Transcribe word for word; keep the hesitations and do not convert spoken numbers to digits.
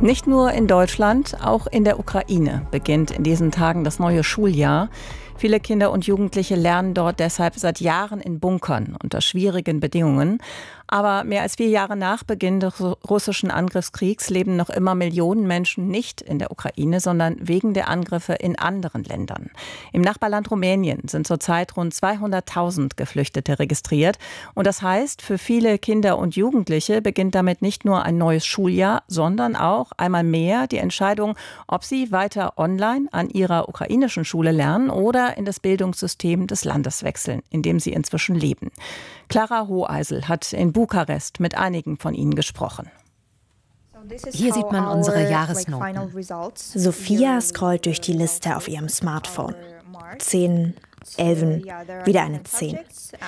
Nicht nur in Deutschland, auch in der Ukraine beginnt in diesen Tagen das neue Schuljahr. Viele Kinder und Jugendliche lernen dort deshalb seit Jahren in Bunkern unter schwierigen Bedingungen. Aber mehr als vier Jahre nach Beginn des russischen Angriffskriegs leben noch immer Millionen Menschen nicht in der Ukraine, sondern wegen der Angriffe in anderen Ländern. Im Nachbarland Rumänien sind zurzeit rund zweihunderttausend Geflüchtete registriert. Und das heißt, für viele Kinder und Jugendliche beginnt damit nicht nur ein neues Schuljahr, sondern auch einmal mehr die Entscheidung, ob sie weiter online an ihrer ukrainischen Schule lernen oder in das Bildungssystem des Landes wechseln, in dem sie inzwischen leben. Clara Hoheisel hat in Bukarest mit einigen von ihnen gesprochen. Hier sieht man unsere Jahresnoten. Sophia scrollt durch die Liste auf ihrem Smartphone. Zehn, Elfen, wieder eine Zehn.